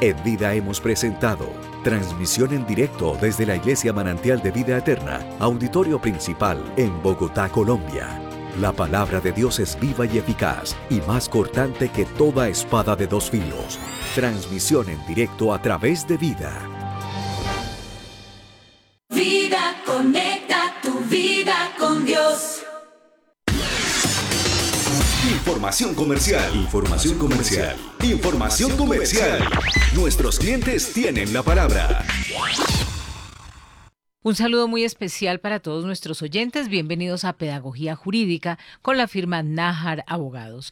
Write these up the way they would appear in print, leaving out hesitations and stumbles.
En Vida hemos presentado transmisión en directo desde la Iglesia Manantial de Vida Eterna, auditorio principal en Bogotá, Colombia. La palabra de Dios es viva y eficaz y más cortante que toda espada de dos filos. Transmisión en directo a través de Vida. Vida, conecta tu vida con Dios. Información comercial. Información comercial. Información comercial. Nuestros clientes tienen la palabra. Un saludo muy especial para todos nuestros oyentes. Bienvenidos a Pedagogía Jurídica con la firma Nájar Abogados.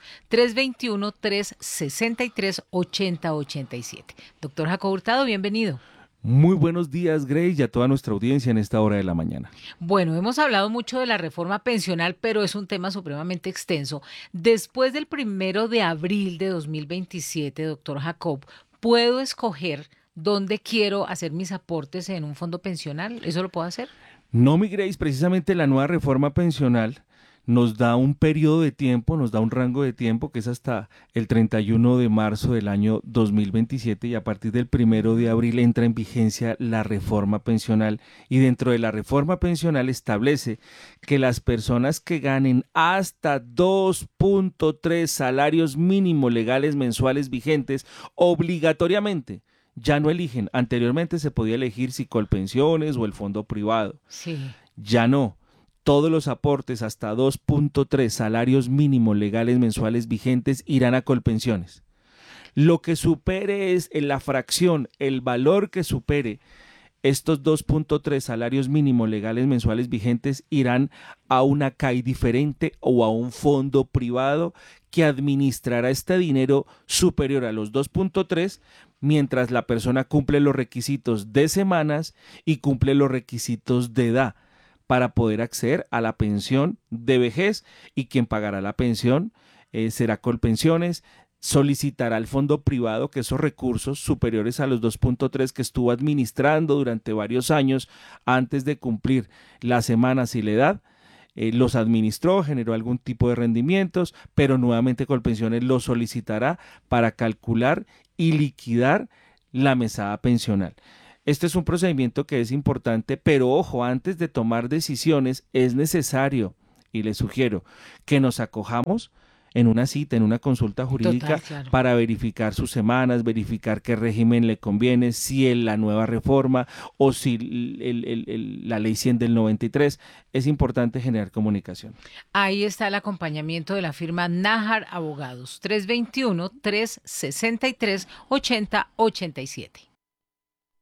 321-363-8087. Doctor Jacob Hurtado, bienvenido. Muy buenos días, Grace, y a toda nuestra audiencia en esta hora de la mañana. Bueno, hemos hablado mucho de la reforma pensional, pero es un tema supremamente extenso. Después del 1 de abril de 2027, doctor Jacob, ¿puedo escoger dónde quiero hacer mis aportes en un fondo pensional? ¿Eso lo puedo hacer? No, mi Grace, precisamente la nueva reforma pensional nos da un periodo de tiempo, nos da un rango de tiempo que es hasta el 31 de marzo del año 2027 y a partir del 1 de abril entra en vigencia la reforma pensional y dentro de la reforma pensional establece que las personas que ganen hasta 2.3 salarios mínimos legales mensuales vigentes obligatoriamente ya no eligen. Anteriormente se podía elegir si Colpensiones o el fondo privado. Sí. Ya no. Todos los aportes hasta 2.3 salarios mínimos legales mensuales vigentes irán a Colpensiones. Lo que supere es en la fracción, el valor que supere estos 2.3 salarios mínimos legales mensuales vigentes irán a una CAI diferente o a un fondo privado que administrará este dinero superior a los 2.3 mientras la persona cumple los requisitos de semanas y cumple los requisitos de edad para poder acceder a la pensión de vejez, y quien pagará la pensión será Colpensiones. Solicitará al fondo privado que esos recursos superiores a los 2.3 que estuvo administrando durante varios años antes de cumplir las semanas y la edad, los administró, generó algún tipo de rendimientos, pero nuevamente Colpensiones los solicitará para calcular y liquidar la mesada pensional. Este es un procedimiento que es importante, pero ojo, antes de tomar decisiones es necesario, y les sugiero, que nos acojamos en una cita, en una consulta jurídica. Total, claro. Para verificar sus semanas, verificar qué régimen le conviene, si es la nueva reforma o si la ley 100 del 93. Es importante generar comunicación. Ahí está el acompañamiento de la firma Nájar Abogados. 321-363-8087.